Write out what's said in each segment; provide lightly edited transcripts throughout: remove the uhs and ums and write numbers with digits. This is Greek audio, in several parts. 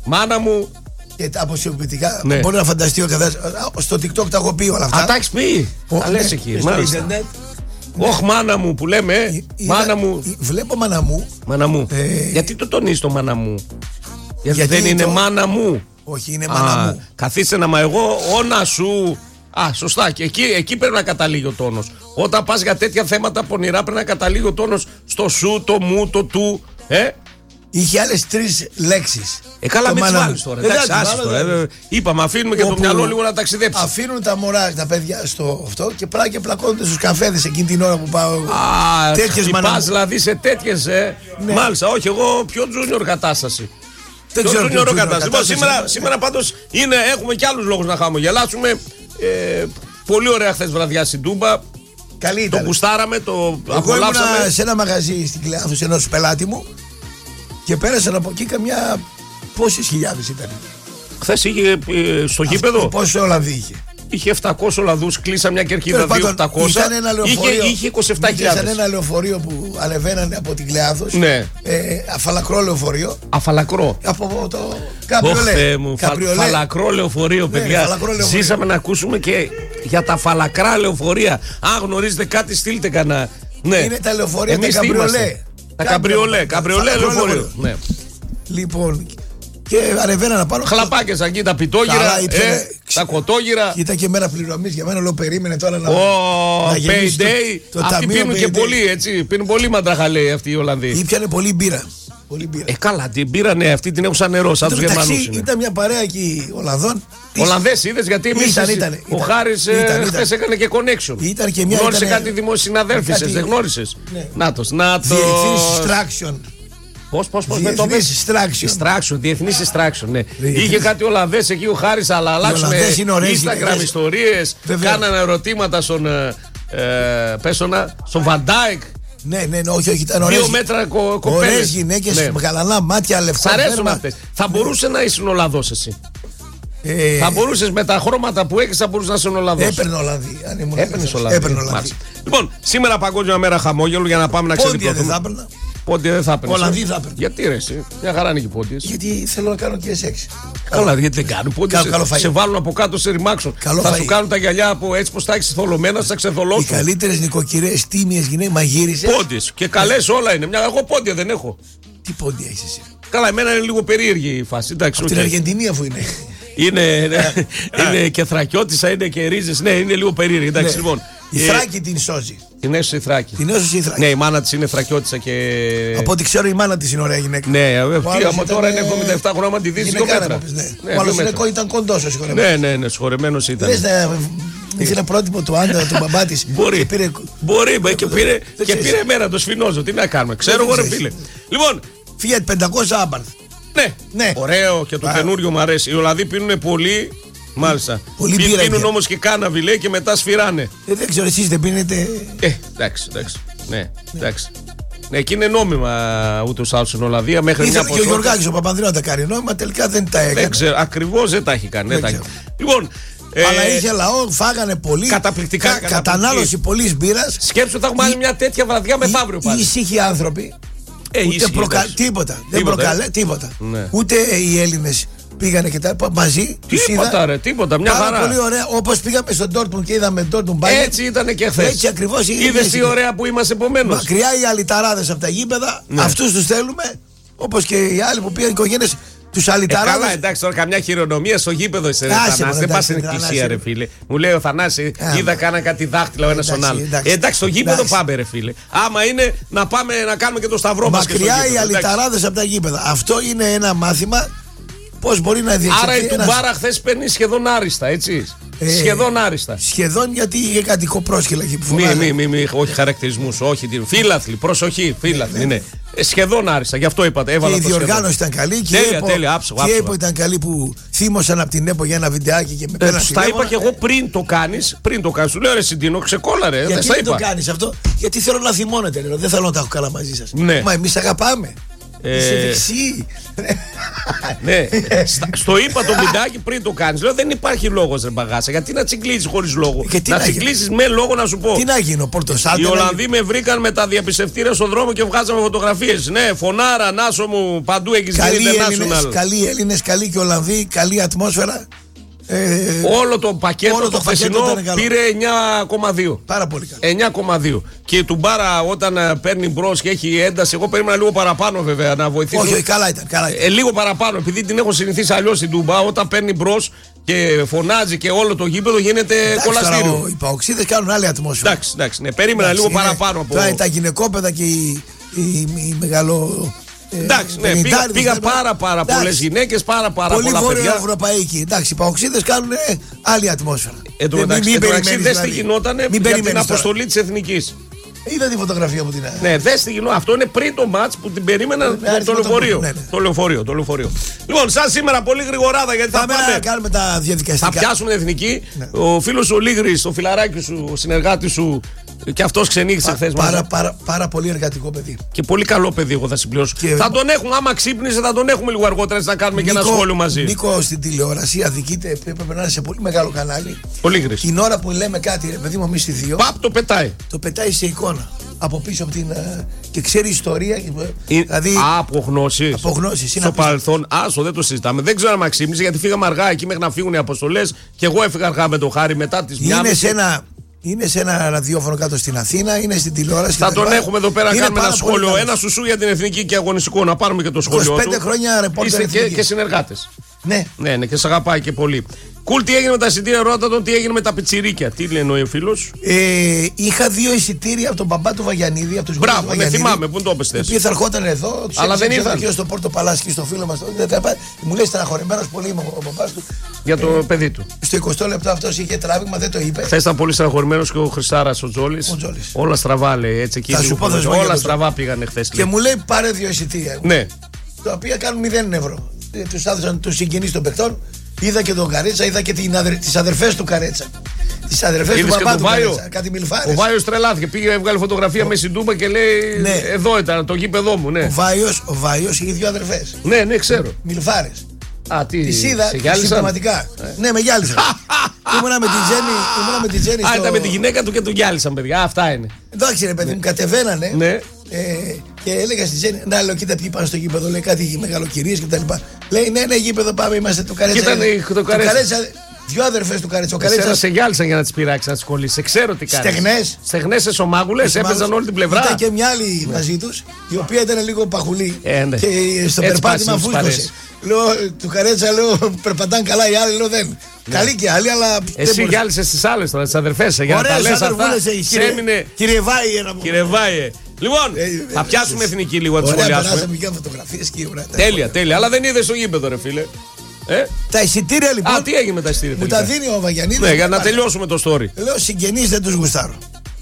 Μάνα μου. Και τα αποσιοποιητικά. Ναι. Μπορεί να φανταστεί ο καθένας. Στο TikTok τα έχω πει όλα αυτά. Α, τα έχεις πει. Τα λες εκεί. Στο Ιντερνετ. Όχι, μάνα μου που λέμε. Μάνα μου. Βλέπω μάνα μου. Μάνα μου. Γιατί το τονίζει το μάνα μου? Γιατί δεν είναι μάνα μου. Όχι, είναι μάνα μου. Καθίστε να, μα εγώ όνα σου. Σωστά. Και εκεί πρέπει να καταλήγει ο τόνος. Όταν πας για τέτοια θέματα πονηρά πρέπει να καταλήγει ο τόνος στο σου, το μου, το του. Είχε άλλες 3 λέξεις. Καλά, μην τις βάλεις τώρα. Εντάξει, άστο. Είπαμε, αφήνουμε και το μυαλό λίγο να ταξιδέψει. Αφήνουν τα μωρά, τα παιδιά στο αυτό και πλακώνονται στους καφέδες εκείνη την ώρα που πάω. Τέτοιες μανάμους. Δηλαδή σε τέτοιες. Ναι. Μάλιστα, όχι, εγώ πιο junior κατάσταση. Δεν ξέρω ποιο κατάσταση. Λοιπόν, σήμερα πάντως έχουμε και άλλους λόγους να χαμογελάσουμε. Πολύ ωραία χθες βραδιά στην Τούμπα. Καλή το γουστάραμε, το απολαύσαμε. Εγώ ήμουν σε ένα μαγαζί στην Κλεάνθους ενός πελάτη μου και πέρασαν από εκεί καμιά. Πόσες χιλιάδες ήταν? Χθες είχε στο γήπεδο. Πόσες Ολλανδοί είχε? Είχε 700 Ολλανδούς, κλείσα μια κερκίδα 2.800. Είχε 27.000. Ήταν ένα λεωφορείο που ανεβαίνανε από την Κλεάνθος. Ναι. Αφαλακρό λεωφορείο. Αφαλακρό. Από το Καπριολέ. Φαλακρό λεωφορείο, παιδιά. Ζήσαμε να ακούσουμε και για τα φαλακρά λεωφορεία. Αν γνωρίζετε κάτι, στείλτε κανένα. Ναι. Είναι τα λεωφορεία τα Καπριολέ. Τα Καπριολέ λεωφορείο. Ναι. Λοιπόν. Και ανεβαίνανε πάνω. Χλαπάκες εκεί, τα πιτόγυρα, τα κοτόγυρα. Ήταν και μέρα πληρωμής για μένα, λέω περίμενε τώρα να. Payday. Αυτοί πίνουν και πολύ, έτσι. Πίνουν πολύ μαντραχαλέ αυτοί οι Ολλανδοί. Ήπιανε πολύ μπύρα. Καλά, την μπύρα, ναι, αυτή την έχουν σαν νερό, σαν τους Γερμανούς. Ήταν μια παρέα εκεί Ολλανδών. Ολλανδές είδες, γιατί εμείς. Ο Χάρης χθες έκανε και connection. Γνώρισε κάτι δημόσιοι συναδέλφισες, δεν γνώρισες? Νάτος. Distraction. Πώς με το πες? Διεθνής distraction, ναι. Είχε κάτι Ολλανδές εκεί ο Χάρης, αλλά αλλάξουμε Instagram ιστορίες. Κάνανε ερωτήματα στον Βαντάικ. Ναι, όχι, ήταν ωραίες. 2 μέτρα κοπέλες. Ωραίες γυναίκες, με γαλανά μάτια, λεφτά. Σ' αρέσουν αυτές. Θα μπορούσε να ήσουν Ολλανδός εσύ? Θα μπορούσες με τα χρώματα που έχεις, θα μπορούσες να είσαι Ολλανδός? Έπαιρνε Ολλανδί. Έπαιρνες Ολλανδί. Λοιπόν, σήμερα Παγκόσμια Μέρα Χαμόγελου, για να πάμε να ξεδιπλωθούμε. Πόντια δεν θα έπαιρνε. Ολλανδί θα έπαιρνε. Γιατί ρε, εσύ? Μια χαρά είναι και οι πόντιες. Γιατί θέλω να κάνω και σεξ. Καλά, γιατί δεν κάνουν πόντιες. Σε βάλουν από κάτω σε ρημάξον. Θα σου κάνουν τα γυαλιά από έτσι πως τα έχεις θολωμένα, θα ξεθολώσουν. Οι καλύτερες νοικοκυρές, τίμιες γυναίκες, μαγείρισες. Πόντιες. Και καλές όλα είναι. Εγώ πόντια δεν έχω. Τι πόντια έχεις εσύ? Καλά, εμένα είναι λίγο περίεργη η φάση. Από την Αργεντινή αφού είναι. Είναι και θρακιώτισσα, είναι και ρίζες. Ναι, είναι λίγο περίεργη. Εντάξει, λοιπόν. Η Θράκη την σώζει. Την έσωσε η Θράκη. Ναι, η μάνα της είναι θρακιώτισσα και. Από ό,τι ξέρω, η μάνα της είναι ωραία γυναίκα. Ναι, τώρα είναι 77 χρόνια, άμα τη δεις 2 μέτρα. Ο άλλος ήταν κοντός ο συγχωρεμένος. Ναι, συγχωρεμένος ήταν. Ήθελε πρότυπο του άντρα, του μπαμπά της. Μπορεί και πήρε εμένα το σφινόζω. Τι να κάνουμε, ξέρω εγώ ρε φίλε. Λοιπόν, Fiat 500 Abarth. Ναι, ωραίο και το καινούριο μου αρέσει. Οι Ολλανδοί πίνουν πολύ. Μάλιστα. Πίνουν όμως και κάναβι, λέει, και μετά σφυράνε. Δεν ξέρω, εσείς δεν πίνετε? Εντάξει. Ναι, εντάξει. Ναι, εκεί είναι νόμιμα ούτως ή άλλως στην Ολλανδία μέχρι μια ποσότητα. Και ο Γιωργάκης ο Παπανδρέου τα κάνει νόμιμα, τελικά δεν τα έκανε. Δεν ξέρω, ακριβώς δεν τα έχει κάνει. Λοιπόν. Αλλά είχε λαό, φάγανε πολύ. Καταπληκτικά. Κατανάλωση πολλής μπύρας. Σκέψου θα έχουμε άλλη μια τέτοια βραδιά μεθαύριο πάλι. Ήσυχοι άνθρωποι. Τίποτα. Δεν προκαλεί τίποτα. Ούτε οι Έλληνες πήγανε και τα μαζί. Τίποτα, μια χαρά. Πολύ ωραία. Όπως πήγαμε στον Ντόρτμουντ και είδαμε Ντόρτμουντ Bayern. Έτσι ήταν και χθες. Έτσι ακριβώς. Είδες τι ωραία που είμαστε επομένως. Μακριά οι αλυταράδες από τα γήπεδα. Αυτούς τους θέλουμε. Όπως και οι άλλοι που πήγαν οικογένειες. Τους αλυταράδες. Καλά, εντάξει, τώρα καμιά χειρονομία στο γήπεδο είσαι. Δεν πας στην εκκλησία, ρε φίλε. Μου λέει ο Θανάσης, είδα κάνα κάτι δάχτυλα ο ένας στον άλλο. Εντάξει, στο γήπεδο πάμε, ρε φίλε. Άμα είναι να πάμε να κάνουμε και το σταυρό μας. Μακριά οι αλυταράδες από τα γήπεδα. Αυτό είναι ένα μάθημα πώς μπορεί να διεξαχθεί. Άρα η Τουμπάρα χθες παίρνει σχεδόν άριστα, έτσι. Σχεδόν άριστα. Σχεδόν, γιατί είχε κάτι κοπρόσχελα εκεί που φωνάζει. Όχι χαρακτηρισμούς, όχι. Φίλαθλοι, προσοχή, φίλαθλοι. Ναι. Σχεδόν άριστα, γι' αυτό είπατε. Και η διοργάνωση ήταν καλή. Και τέλεια, η ΕΠΟ ήταν καλή που θύμωσαν από την ΕΠΟ για ένα βιντεάκι και με πέρασε. Τα είπα και εγώ πριν το κάνεις. Σου λέω ρε Συντίνο, ξεκόλαρε. Γιατί δεν το κάνεις αυτό? Γιατί θέλω να θυμώνετε, δεν θέλω να τα έχω καλά μαζί σας. Μα εμείς αγαπάμε. Είσαι δεξί. Ναι, στο είπα το βιντεάκι πριν το κάνεις. Λέω δεν υπάρχει λόγος ρε μπαγάσα. Γιατί να τσιγκλίσεις χωρίς λόγο? Να τσιγκλίσεις με λόγο να σου πω. Τι να γίνει ο Πορτοσάλτε? Οι Ολλανδοί με βρήκαν με τα διαπιστευτήρια στον δρόμο και βγάζαμε φωτογραφίες. Ναι, φωνάρα, Νάσο μου, παντού έχεις γίνει international. Καλοί Έλληνες, καλοί και Ολλανδοί, καλή ατμόσφαιρα. Όλο το πακέτο το χθεσινό πήρε 9,2. Πάρα πολύ καλό. 9,2. Και η Τουμπάρα όταν παίρνει μπρος και έχει ένταση, εγώ περίμενα λίγο παραπάνω βέβαια να βοηθήσω. Όχι, καλά ήταν. Λίγο παραπάνω, επειδή την έχω συνηθίσει αλλιώς την Τουμπά, όταν παίρνει μπρος και φωνάζει και όλο το γήπεδο γίνεται κολαστήριο. Οι παοξίδες κάνουν άλλη ατμόσφαιρα. Εντάξει, ναι, περίμενα λίγο παραπάνω από. Τα γυναικόπαιδα και οι μεγαλο. Εντάξει, ναι, πήγαν πάρα πολλές γυναίκες, πάρα πολλά παιδιά. Πολύ βόρειο-ευρωπαϊκή. Εντάξει, οι παοξίδες κάνουν άλλη ατμόσφαιρα. Εν τω μεταξύ, δες τι γινότανε για την αποστολή της Εθνικής. Είδα τη φωτογραφία που την έκανε. Ναι, δες τι γινόταν. Αυτό είναι πριν το μάτς που την περίμενα το λεωφορείο. Το λεωφορείο. Λοιπόν, σαν σήμερα πολύ γρηγοράδα γιατί θα πάμε. Κάνουμε τα διαδικαστικά. Θα πιάσουμε Εθνική. Ο φίλος ο Λίγρης, το φιλαράκι σου, ο συνεργάτης σου. Και αυτός ξενύχησε χθες. Πάρα πολύ εργατικό παιδί. Και πολύ καλό παιδί, εγώ θα συμπληρώσω. Θα τον έχουμε, άμα ξύπνησε, θα τον έχουμε λίγο αργότερα να κάνουμε και ένα σχόλιο μαζί. Νίκο, στην τηλεόραση αδικείται, έπρεπε να είναι σε πολύ μεγάλο κανάλι. Πολύ γρήγορα. Την ώρα που λέμε κάτι, ρε παιδί μου, εμείς οι δύο. Παπ, το πετάει. Το πετάει σε εικόνα. Από πίσω από την. Και ξέρει ιστορία. Δηλαδή. Απογνώσεις. Στο παρελθόν, άσο, δεν το συζητάμε. Δεν ξέρω αν μα ξύπνησε γιατί φύγαμε αργά εκεί μέχρι να φύγουν οι αποστολές. Και εγώ έφυγα αργά με το Χάρη μετά τις 1:30. Είναι σε ένα ραδιόφωνο κάτω στην Αθήνα, είναι στην τηλεόραση. Θα τον έχουμε εδώ πέρα να κάνουμε ένα σχόλιο. Ένα σουσού για την εθνική και αγωνιστικό. Να πάρουμε και το σχόλιο. 25 χρόνια ρεπόρτερ. Και συνεργάτες. Ναι, και σε αγαπάει και πολύ. Κουλ, τι έγινε με τα εισιτήρια, ρώτα τον τι έγινε με τα πιτσιρίκια. Τι λέει ο φίλος? Είχα 2 εισιτήρια από τον μπαμπά του Βαγιανίδη. Από τους μπράβο, δεν θυμάμαι, πού το πες. Οι θα ερχόταν εδώ, αλλά δεν ήρθαν. Και στο Πόρτο Παλάσκι, στο φίλο μας. Μου λέει στεναχωρημένος πολύ ο μπαμπάς του. Για το παιδί του. Στο 20 λεπτό αυτός είχε τράβηγμα, δεν το είπε. Χθες ήταν πολύ στεναχωρημένος και ο Χρυσάρας ο Τζόλης. Όλα στραβά λέει έτσι εκεί. Όλα στραβά πήγανε χθες. Και μου λέει πάρε 2 εισιτήρια. Ναι. Τα οποία κάνουν 0 ευρώ. Τους άδωσαν τους συγγενείς των παιχτών. Είδα και τον Καρέτσα, είδα και τις αδερφές του Καρέτσα. Τις αδερφές του παπά του Καρέτσα. Κάτι μιλφάρες. Ο Βάιος τρελάθηκε. Πήγε, έβγαλε φωτογραφία με συντούμπα και λέει: ναι. Εδώ ήταν το γήπεδό μου. Ναι. Ο Βάιος είχε 2 αδερφές. Ναι, ξέρω. Μιλφάρες. Τι. Τις είδα συμπτωματικά. Ναι, με γυάλισαν. Ήμουνα με τη Τζέννη. Ήταν με τη γυναίκα του και τον γυάλισαν, παιδιά. Αυτά είναι. Εντάξει, ρε παιδί μου, κατεβαίνανε. Ναι. Και έλεγα στη Τζέννη, να λέω, κοίτα ποιοι πάνε στο γήπεδο, λέει κάτι μεγαλοκυρίες και τα λοιπά. Λέει, ναι, γήπεδο πάμε, είμαστε του Καρέτσα. Το Καρέτσα. 2 αδερφές του Καρέτσα. Εσένα σε γυάλισαν για να τις πειράξεις, να τις κολλήσεις. Ξέρω τι κάνεις. Στεγνές σε σωμάγουλες, έπαιζαν όλη την πλευρά. Ήταν και μια άλλη μαζί τους, η οποία ήταν λίγο παχουλή. Και στο περπάτημα φούσκωσε. Λέω, του Καρέτσα, λέω, περπατάνε καλά, οι άλλοι, λέω, δεν. Καλή και άλλοι, αλλά. Εσύ γυάλισες τις άλλες τώρα, τις αδερφές. Για να τα λες αυτά. Κύριε Βάιε. Λοιπόν, θα πιάσουμε εθνική λίγο να τη σχολιάσουμε. Τέλεια. Αλλά δεν είδες το γήπεδο, ρε φίλε. Τα εισιτήρια λοιπόν. Τι έγινε με τα εισιτήρια? Μου τα δίνει ο Βαγιανίδης. Ναι, για να τελειώσουμε το story. Λέω συγγενείς δεν τους γουστάρω.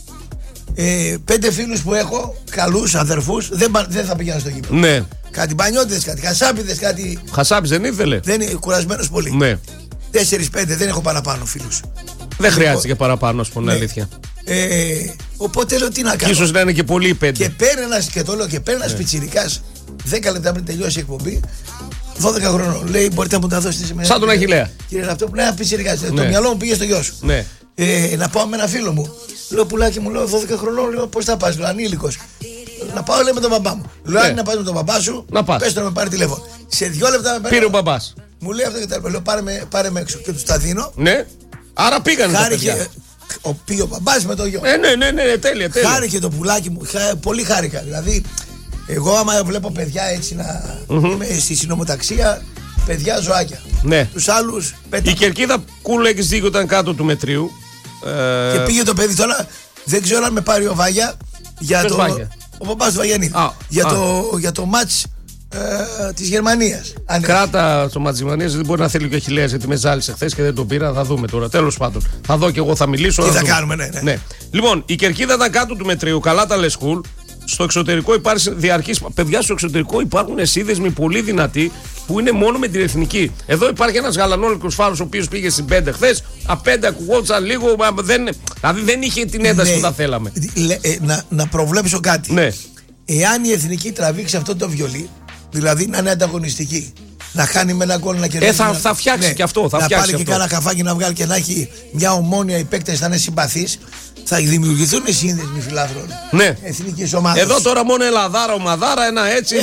5 φίλους που έχω, καλούς αδερφούς, δεν θα πηγαίνω στο γήπεδο. Ναι. Κάτι μπανιώτες, κάτι χασάπιδες, κάτι. Χασάπης δεν ήθελε. Δεν είναι κουρασμένος πολύ. Ναι. 4-5, δεν έχω παραπάνω φίλους. Δεν χρειάζεται και παραπάνω, α πούμε, αλήθεια. Οπότε λέω τι να κάνω. Ίσως να είναι και πολλοί 5. Και παίρνει ένας πιτσιρικάς 10 λεπτά πριν τελειώσει η εκπομπή. 12 χρονών. Λέει: μπορείτε να μου τα δώσετε σήμερα. Σαν τον Αχιλλέα. Κύριε αυτό που λέει: ένα πιτσιρικάς. Το μυαλό μου πήγε στο γιο σου. Ναι. Να πάω με ένα φίλο μου. Λέω: πουλάκι μου, λέω 12 χρονών. Λέω: πώς θα πας, λέω ανήλικος. Να πάω, λέει, με τον μπαμπά μου. Λέω: αν να πας με τον μπαμπά σου, πες το να με πάρει τηλέφωνο. Σε 2 λεπτά με παίρνει. Πήρε ο μπαμπάς. Μου λέει αυτό και τα λοιπά. Λέω: πάρε με έξω και του τα δίνω. Ναι. Άρα πήγανε. Χάρηκε. Ο μπαμπάς με το γιο. Ναι, τέλεια. Χάρηκε το πουλάκι μου. Πολύ χάρηκα. Δηλαδή, εγώ άμα βλέπω παιδιά έτσι να είμαι στη συνομοταξία, παιδιά ζωάκια. Ναι. Τους άλλους πέταγα. Η κερκίδα κούλα έχεις δίκιο ήταν κάτω του μετρίου. Και πήγε το παιδί τώρα, δεν ξέρω αν με πάρει ο Βάγια για το. Βάγια? Ο παπάς του Βαγιανίδη. Για το μάτς της Γερμανίας. Κράτα το μάτς της Γερμανίας, δεν μπορεί να θέλει και ο Αχιλλέας γιατί με ζάλισε χθες και δεν τον πήρα. Θα δούμε τώρα. Τέλος πάντων. Θα δω και εγώ, θα μιλήσω. Τι θα κάνουμε, ναι. Λοιπόν, η κερκίδα ήταν κάτω του μετρίου. Καλά τα λες, Κουλ. Στο εξωτερικό υπάρχει διαρκής. Παιδιά, στο εξωτερικό υπάρχουν σύνδεσμοι πολύ δυνατοί που είναι μόνο με την εθνική. Εδώ υπάρχει ένας γαλανόλικος φάρος ο οποίος πήγε στην 5 χθες. Από 5 ακουγόντουσαν λίγο. Δηλαδή δεν είχε την ένταση που θα θέλαμε. Να προβλέψω κάτι. Ναι. Εάν η εθνική τραβήξει αυτό το βιολί, Δηλαδή να είναι ανταγωνιστική. Να κάνει με ένα γκολ να κερδίσει. Θα φτιάξει και αυτό. Να πάρει και κάνα καφάκι να βγάλει και να έχει μια ομόνοια, οι παίκτες να είναι συμπαθείς. Θα δημιουργηθούν οι σύνδεσμοι φιλάθλων. Ναι. Εθνικής ομάδας. Εδώ τώρα μόνο Ελλαδάρα, ομαδάρα, ένα έτσι.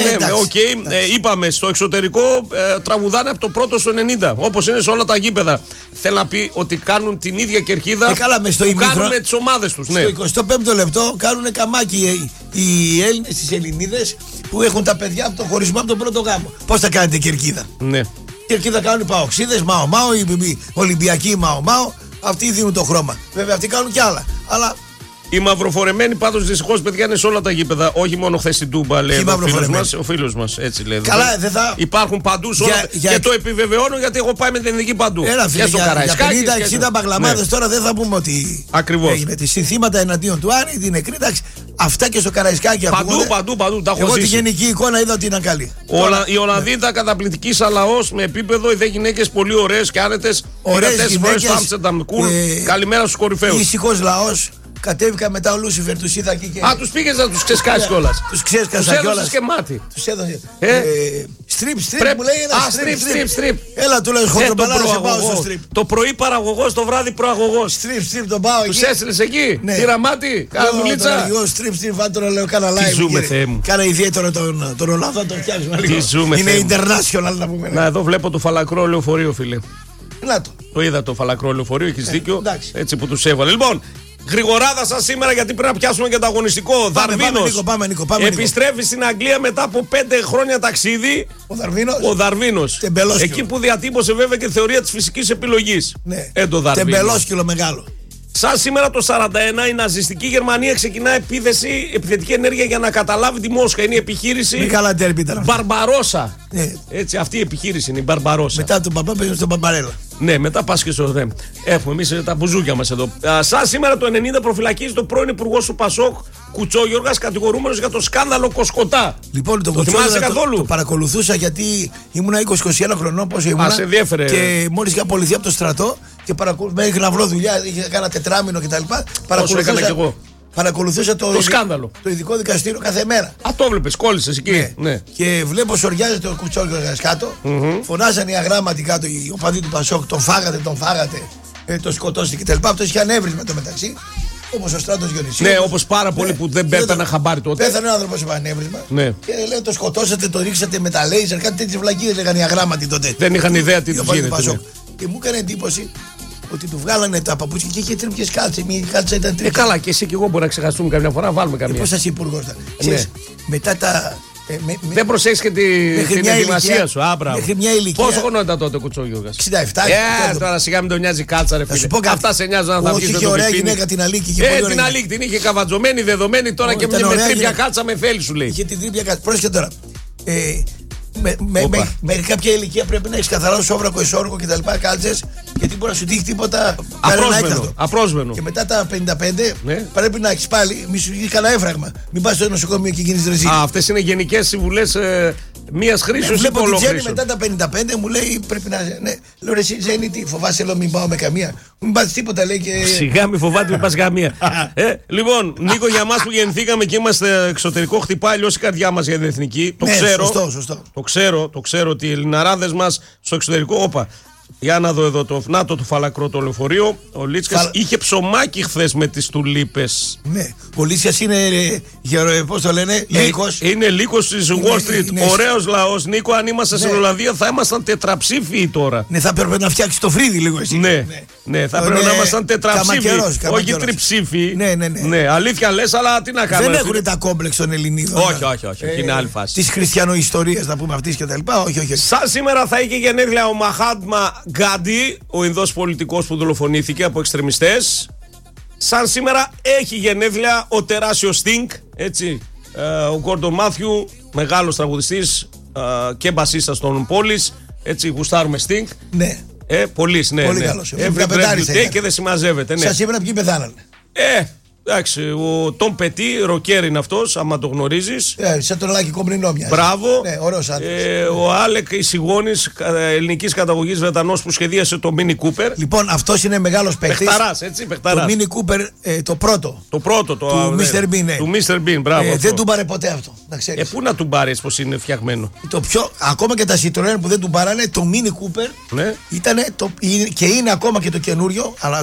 Είπαμε στο εξωτερικό τραγουδάνε από το πρώτο στο 90. Όπως είναι σε όλα τα γήπεδα. Θέλω να πει ότι κάνουν την ίδια κερκίδα που κάνουν τις ομάδες τους. Στο 25ο λεπτό κάνουν καμάκι οι Έλληνες, τις Ελληνίδες που έχουν τα παιδιά από το χωρισμό από τον πρώτο γάμο. Πώς θα κάνετε κερκίδα? Ναι. Κερκίδα κάνουν οι Παοξίδες, Μαο, οι Ολυμπιακοί Μαο. Αυτοί δίνουν το χρώμα. Βέβαια αυτοί κάνουν κι άλλα. Αλλά οι μαυροφορεμένοι πάντως δυστυχώς παιδιά είναι σε όλα τα γήπεδα. Όχι μόνο χθες στην Τούμπα, λέει ο φίλος μας. Έτσι λέει. Καλά, δεν θα... Υπάρχουν παντού σε όλα. Και το επιβεβαιώνω γιατί έχω πάει με την εθνική παντού. Φίλε, για 50-60 μπαγλαμάδες τώρα δεν θα πούμε ότι. Ακριβώς. Έγινε. Τη συνθήματα εναντίον του Άρη, την εκρήταξη. Αυτά και στο Καραϊσκάκι. Παντού. Τα έχω εγώ ζήσει. τη γενική εικόνα είδα ότι είναι καλή. Η Ολλανδία ήταν καταπληκτική σαν λαός με επίπεδο. Οι δε γυναίκες πολύ ωραίες και άνετες. Ωραίες γυναίκες. Καλημέρα στους κορυφαίους. Ήσυχος λαός. Κατέβηκα μετά ο Λούσιφερ, τους είδα εκεί και... τους πήγες να τους ξεσκάσεις κιόλας. Τους ξέσκασα κιόλας. Τους έδωσες και μάτι. Τους έδωσε. Στριπ, μου λέει ένα στριπ. Έλα, του λέω χοντρομπαλά, σε πάω στο στριπ. Το πρωί παραγωγός, το βράδυ προαγωγός. Στριπ, τον πάω εκεί. Τους έστειλες εκεί, τύρα μάτι, κάνα δουλίτσα. Εγώ στριπ, βάτω να λέω κάνα live. Τι ζούμε, Θεέ μου. Κάνα ιδιαίτερο τον Ολλανδό, τον φτιάξουμε λίγο. Είναι international να πούμε. Να, εδώ βλέπω το φαλακρό λεωφορείο, φίλε. Να το είδα το φαλακρό λεωφορείο, έχεις δίκιο. Έτσι που τους έβαλε. Λοιπόν. Γρηγοράδα σας σήμερα γιατί πρέπει να πιάσουμε και το αγωνιστικό. Δαρβίνος επιστρέφει στην Αγγλία μετά από 5 χρόνια ταξίδι. Ο Δαρβίνος. Εκεί που διατύπωσε βέβαια και τη θεωρία της φυσικής επιλογής. Ναι. Τεμπελόσκυλο μεγάλο. Σαν σήμερα το 41 η ναζιστική Γερμανία ξεκινά επιθετική ενέργεια για να καταλάβει τη Μόσχα. Είναι η επιχείρηση Μπαρμπαρόσα. Έτσι, αυτή η επιχείρηση είναι η Μπαρμπαρόσα. Μετά τον Μπαμπά παίρνει στον Μπαρμπαρέλα. Ναι, μετά πας και στο ΔΕΜ. Έχουμε εμείς τα μπουζούκια μας εδώ. Σαν σήμερα το 90 προφυλακίζεται ο πρώην υπουργός του Πασόκ Κουτσόγιοργας, κατηγορούμενος για το σκάνδαλο Κοσκοτά. Λοιπόν, το θυμάσαι καθόλου? Το παρακολουθούσα γιατί ήμουνα 20-21 χρονών, πόσο ήμουνα. Σε διέφερε. Και μόλις είχα απολυθεί από το στρατό και μέχρι να βρω δουλειά, είχε κάνα τετράμινο κτλ. Παρακολουθούσα το σκάνδαλο. Το ειδικό δικαστήριο κάθε μέρα. Το βλέπεις, κόλλησες εκεί. Ναι. Και βλέπω σοριάζεται ο Κουτσόγιοργας κάτω. Φωνάζαν οι αγράμματοι κάτω, οι οπαδοί του Πασόκ. Τον φάγατε, τον σκοτώστηκε κτλ. Αυτό είχε ανέβρισμα το μεταξύ. Όπως ο Στράτος Διονυσίου. Ναι, όπως πάρα πολλοί που δεν πέθανε χαμπάρι τότε. Πέθανε ο άνθρωπος με ανέβρισμα. Και λέει το σκοτώσατε, το ρίξατε με τα λέιζερ. Κάτι τέτοιες βλακίες λέγανε οι αγράμματοι τότε. Δεν είχαν ιδέα τι τους γίνεται. Και μου έκανε εντύπωση ότι του βγάλανε τα παπούτσια και είχε τρίπιες κάλτσες. Μια κάλτσα ήταν τρίπια. Καλά, και εσύ και εγώ μπορεί να ξεχαστούμε καμιά φορά, βάλουμε καμιά. Πώς σας υπουργός ήταν. Μετά τα. Δεν προσέχεις και την ετοιμασία σου. Μέχρι μια ηλικία. Πόσο χρόνο ήταν τότε ο Κουτσόγιοργας? 67. Τώρα σιγά μην τον νοιάζει κάλτσα, ρε φίλε. Αυτά σε νοιάζουν να τα βγεις. Είχε ωραία γυναίκα την Αλίκη. Την Αλίκη την είχε καβατζωμένη, δεδομένη τώρα και με τρίπια κάλτσα με θέλει, σου λέει. Είχε την τρίπια κάλτσα. Πρόσεχε τώρα. Μέχρι κάποια ηλικία πρέπει να έχει καθαρό σόβρακο, εσόργο κτλ. Κάλτσες, γιατί μπορεί να σου τύχει τίποτα απρόσμενο. Και μετά τα 55 πρέπει να έχει πάλι, μη σου βγει κανένα έφραγμα. Μην πα στο νοσοκομείο και γίνει ρεζίλ. Αυτές είναι γενικές συμβουλές μίας χρήσης ή πολλών χρήσεων. Μετά τα 55 μου λέει πρέπει να. Ναι. Λέω ρε, εσύ Ζένη, τι φοβάσαι, λέω μην πάω με καμία. Μην πας τίποτα, λέει και. Σιγά μη φοβάται, μην πας καμία. Λοιπόν, Νίκο, για μας που γεννηθήκαμε και είμαστε εξωτερικό, χτυπάει αλλιώς η καρδιά μας για την εθνική. Το ξέρω. Το ξέρω ότι οι Ελληναράδες μας στο εξωτερικό. Όπα. Για να δω εδώ το φαλακρό το λεωφορείο. Ο Λίτσιας είχε ψωμάκι χθες με τις τουλίπες. Ναι. Ο Λίτσιας είναι, πώς το λένε, λύκος. Είναι λύκος της Wall Street. Ωραίος λαός. Νίκο, αν ήμασταν στην Ολλανδία θα ήμασταν τετραψήφιοι τώρα. Ναι, θα έπρεπε να φτιάξει το φρύδι λίγο εσύ. Ναι, θα έπρεπε να ήμασταν τετραψήφιοι. Όχι τριψήφιοι. Ναι, αλήθεια λες, αλλά τι να κάνουμε. Δεν έχουν τα κόμπλεξ των Ελληνίδων. Όχι. Είναι άλλη φάση. Της χριστιανοϊστορίας, να πούμε αυτής και τα λοιπά. Όχι. Σαν σήμερα θα είχε γενέθλια ο Μαχάτμα Γκάντι, ο Ινδός πολιτικός που δολοφονήθηκε από εξτρεμιστές. Σαν σήμερα έχει γενέθλια ο τεράστιος Στινγκ, έτσι, ο Γκόρντον Μάθιου, μεγάλος τραγουδιστής και μπασίστας των Πόλης, έτσι, γουστάρουμε Στινγκ. Ναι. Πολύ καλός. Και δεν συμμαζεύεται. Σαν σήμερα ποιοι πεθάνανε. Εντάξει, ο Τον Πετί, ροκέρ είναι αυτός, άμα το γνωρίζεις. Σαν τον Λάκη Κομπρινό μοιάζει. Μπράβο. Ναι, ωραίος άντρας. Ο Άλεκ Ισηγόνης, ελληνικής καταγωγής Βρετανός που σχεδίασε το Mini Cooper. Λοιπόν, αυτός είναι μεγάλος παίκτης. Παιχταράς, έτσι, παιχταράς. Το Mini Cooper, το πρώτο. Το πρώτο, του Mr. Bean. Ναι. Του Mr. Bean, μπράβο. Δεν του πάρε ποτέ αυτό. Πού να του πάρει, πως είναι φτιαγμένο. Ακόμα και τα Citroën που δεν του πάρανε, το Mini Cooper ναι. Ήταν και είναι ακόμα και το καινούριο, αλλά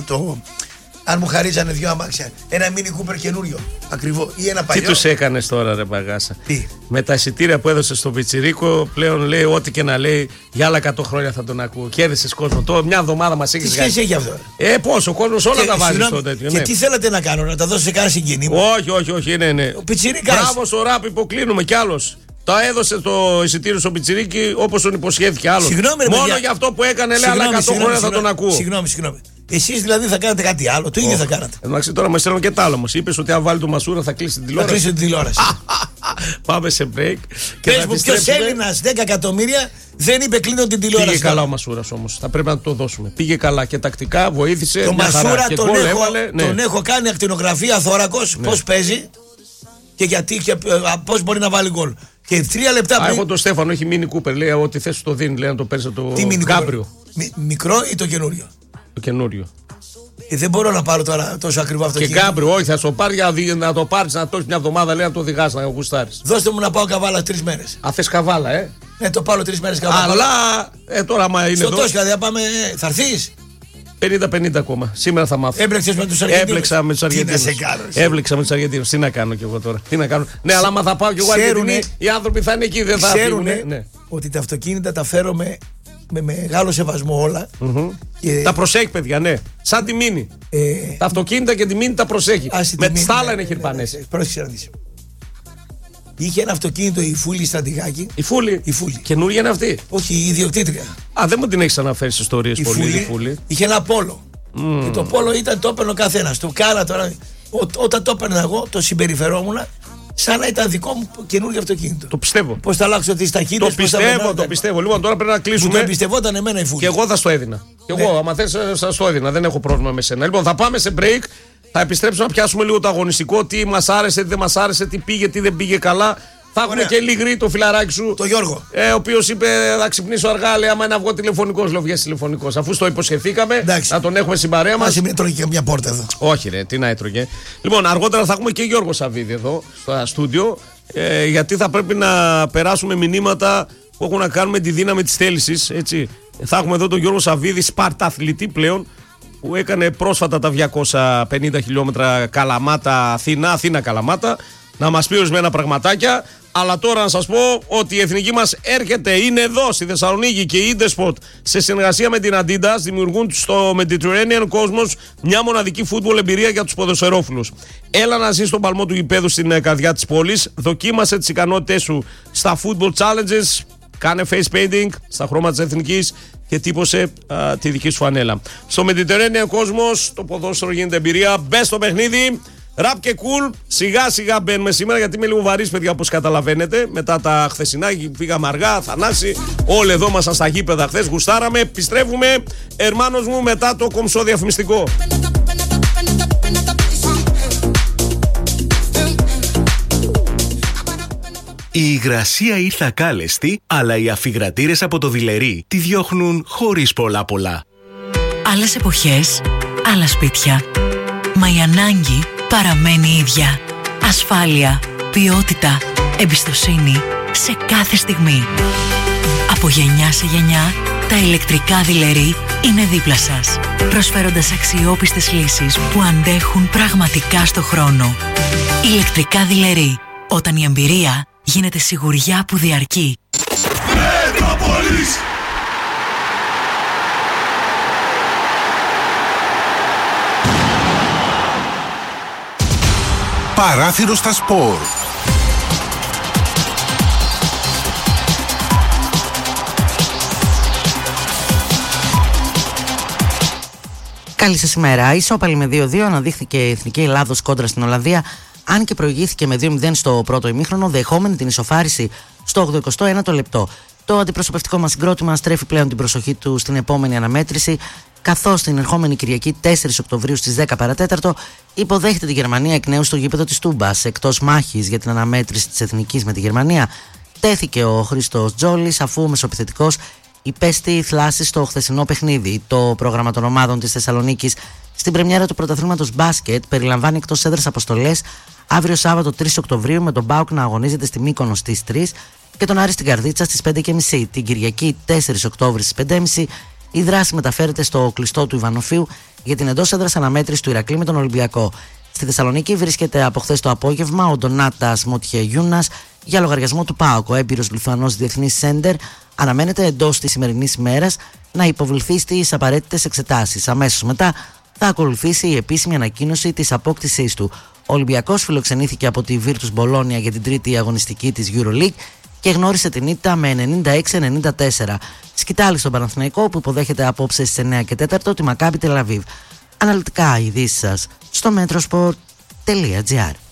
αν μου χαρίζανε δύο αμάξια, ένα Mini Cooper καινούριο, ακριβό, ή ένα παλιό. Τι τους έκανες τώρα, ρε Παγάσα? Τι? Με τα εισιτήρια που έδωσε στον Πιτσιρίκο, πλέον λέει ό,τι και να λέει, για άλλα 100 χρόνια θα τον ακούω. Κέρδισες κόσμο. Τώρα μια εβδομάδα μας έχεις κάνει. Τι σχέση έχει αυτό? Πώς, ο κόσμος όλα τα βάζει στο τέτοιο. Και τι θέλατε να κάνω, να τα δώσω σε κάνα συγγενή μου? Όχι, ναι. Ο Πιτσιρίκας. Μπράβο στο ράπ, υποκλίνουμε κι άλλος. Τα έδωσε το εισιτήριο στο Πιτσιρίκι όπως τον υποσχέθηκε άλλος. Μόνο για αυτό που έκανε, λέει, άλλα 100 χρόνια θα τον ακούω. Συγγνώμη. Εσείς δηλαδή θα κάνετε κάτι άλλο, το ίδιο θα κάνατε. Εντάξει, τώρα μας στέλνουν και τ' άλλο. Μας είπες ότι αν βάλει το Μασούρα θα κλείσει την τηλεόραση. Θα κλείσει την τηλεόραση. Πάμε σε break. Πες μου, ποιος Έλληνας 10 εκατομμύρια δεν είπε κλείνω την τηλεόραση? Πήγε καλά ο Μασούρας όμως. Θα πρέπει να το δώσουμε. Πήγε καλά και τακτικά, βοήθησε. Το Μασούρα τον έχω κάνει ακτινογραφία θώρακος, πώς παίζει και γιατί και πώς μπορεί να βάλει γκολ. Και 3 λεπτά πριν. Εγώ τον Στέφανο έχει Mini Cooper, λέει ό,τι θες το δίνει, λέει να το παίρνει το Γκάμπριο. Μικρό ή το καινούριο? Το καινούριο. Δεν μπορώ να πάρω τώρα τόσο ακριβό αυτοκίνητο. Και Γκάμπριο, όχι, θα σου πάρει να το πάρει να το έχει μια εβδομάδα, λέει να το οδηγάς, να γουστάρει. Δώστε μου να πάω καβάλα 3 μέρες. Α, θες καβάλα, Ναι, το πάω 3 μέρες καβάλα. Αλλά τώρα άμα είναι. Στο Τόσκα, δηλαδή πάμε. Θα έρθεις? 50-50 ακόμα. Σήμερα θα μάθω. Έμπλεξες με τους Αργεντίνους? Έμπλεξα με τους Αργεντίνους. Έμπλεξα με τους Αργεντίνους. Τι να κάνω κι εγώ τώρα? Τι να κάνω? Ναι, αλλά άμα θα πάω κι εγώ Αργεντινή, οι άνθρωποι θα είναι εκεί, δεν θα φύγουν. Ναι. Ότι τα αυτοκίνητα τα φέρω με μεγάλο σεβασμό όλα. Και... Τα προσέχει, παιδιά, ναι. Σαν τη Μίνι. Τα αυτοκίνητα και τη Μίνι τα προσέχει. Με τη στάλα είναι χειρπανές. Πρόσεξε να δεις. Είχε ένα αυτοκίνητο η Φούλη Στρατηγάκη. Η Φούλη. Καινούργια είναι αυτή? Όχι, η ιδιοκτήτρια. Δεν μου την έχεις αναφέρει στις ιστορίες πολύ. Η Φούλη είχε ένα Πόλο. Και το Πόλο το έπαιρνε ο καθένας. Το κάνα τώρα. Όταν το έπαιρνα εγώ, το συμπεριφερόμουν σαν να ήταν δικό μου καινούργιο αυτοκίνητο. Το πιστεύω. Πώς θα αλλάξω τις ταχύτητες. Το πιστεύω. Λοιπόν, τώρα πρέπει να κλείσουμε. Μου το εμπιστευόταν εμένα η Φούλη. Και εγώ θα στο έδινα. Και εγώ, άμα θες, θα στο έδινα. Δεν έχω πρόβλημα με σένα. Λοιπόν, θα πάμε σε break. Θα επιστρέψουμε να πιάσουμε λίγο το αγωνιστικό. Τι μας άρεσε, τι δεν μας άρεσε, τι πήγε, τι δεν πήγε καλά. Θα έχουμε και Λιγρή, το φιλαράκι σου. Το Γιώργο. Ο οποίος είπε θα ξυπνήσω αργά, λέει άμα είναι να βγω τηλεφωνικός. Λέω βγες τηλεφωνικός. Αφού στο υποσχεθήκαμε, να τον έχουμε στην παρέα μας. Μην έτρωγε και μια πόρτα εδώ. Όχι, ρε, τι να έτρωγε. Λοιπόν, αργότερα θα έχουμε και Γιώργο Σαββίδη εδώ στο στούντιο. Γιατί θα πρέπει να περάσουμε μηνύματα που έχουν να κάνουν με τη δύναμη της θέλησης. Έτσι. Θα έχουμε εδώ τον Γιώργο Σαββίδη, σπαρταθλητή πλέον, που έκανε πρόσφατα τα 250 χιλιόμετρα Καλαμάτα, Αθήνα Καλαμάτα. Να μας πει ορισμένα πραγματάκια. Αλλά τώρα να σας πω ότι η εθνική μας έρχεται, είναι εδώ στη Θεσσαλονίκη και η Intersport σε συνεργασία με την Adidas δημιουργούν στο Mediterranean Cosmos μια μοναδική φούτμπολ εμπειρία για τους ποδοσφαιρόφιλους. Έλα να ζεις τον παλμό του γηπέδου στην καρδιά της πόλης, δοκίμασε τις ικανότητές σου στα Football Challenges, κάνε face painting στα χρώματα της εθνικής και τύπωσε τη δική σου φανέλα. Στο Mediterranean Cosmos το ποδόσφαιρο γίνεται εμπειρία, μπες στο παιχνίδι. Ραπ και cool, σιγά σιγά μπαίνουμε σήμερα γιατί είμαι λίγο βαρύς, παιδιά, όπως καταλαβαίνετε. Μετά τα χθεσινά πήγαμε αργά, Θανάση. Όλοι εδώ ήμασταν στα γήπεδα χθες, γουστάραμε. Επιστρέφουμε, ερμάνος μου, μετά το κομψό διαφημιστικό. Η υγρασία ήρθε ακάλεστη, αλλά οι αφιγρατήρες από το Δειλερί τη διώχνουν χωρίς πολλά. Άλλες εποχές, άλλα σπίτια. Μα η ανάγκη παραμένει ίδια. Ασφάλεια, ποιότητα, εμπιστοσύνη σε κάθε στιγμή. Από γενιά σε γενιά, τα ηλεκτρικά Δειλερί είναι δίπλα σας, προσφέροντας αξιόπιστες λύσεις που αντέχουν πραγματικά στο χρόνο. Ηλεκτρικά Δειλερί, όταν η εμπειρία γίνεται σιγουριά που διαρκεί. Μετρόπολης! Παράθυρο στα σπορ. Καλή σας ημέρα. Ισόπαλη με 2-2 αναδείχθηκε η Εθνική Ελλάδος κόντρα στην Ολλανδία, αν και προηγήθηκε με 2-0 στο πρώτο ημίχρονο, δεχόμενη την ισοφάριση στο 81ο λεπτό. Το αντιπροσωπευτικό μας συγκρότημα στρέφει πλέον την προσοχή του στην επόμενη αναμέτρηση, καθώς την ερχόμενη Κυριακή 4 Οκτωβρίου στις 10 παρατέταρτο υποδέχεται τη Γερμανία εκ νέου στο γήπεδο της Τούμπας. Εκτός μάχης για την αναμέτρηση της Εθνικής με τη Γερμανία, τέθηκε ο Χρήστος Τζόλης, αφού ο μεσοεπιθετικός υπέστη θλάσσης στο χθεσινό παιχνίδι. Το πρόγραμμα των ομάδων της Θεσσαλονίκης στην πρεμιέρα του πρωταθλήματος μπάσκετ περιλαμβάνει εκτός έδρας αποστολές αύριο Σάββατο 3 Οκτωβρίου με τον ΠΑΟΚ να αγωνίζεται στη Μύκονο στις 3 και τον Άρη στην Καρδίτσα στις 5.30. Την Κυριακή 4 Οκτώβρη στις 5.30 η δράση μεταφέρεται στο κλειστό του Ιβανοφίου για την εντός έδρας αναμέτρηση του Ηρακλή με τον Ολυμπιακό. Στη Θεσσαλονίκη βρίσκεται από χθες το απόγευμα ο Ντονάτας Μοτιεγιούνας για λογαριασμό του ΠΑΟΚ. Ο έμπειρος Λιθουανός διεθνής σέντερ αναμένεται εντός της σημερινής ημέρας να υποβληθεί στις απαραίτητες εξετάσεις. Αμέσως μετά θα ακολουθήσει η επίσημη ανακοίνωση της απόκτησής του. Ο Ολυμπιακός φιλοξενήθηκε από τη Virtus Bologna για την τρίτη αγωνιστική της EuroLeague και γνώρισε την ήττα με 96-94. Σκητάλη στον Παναθηναϊκό που υποδέχεται απόψε στις 9 και 4 τη Μακάμπι Τελαβίβ. Αναλυτικά ειδήσεις σας στο metrosport.gr.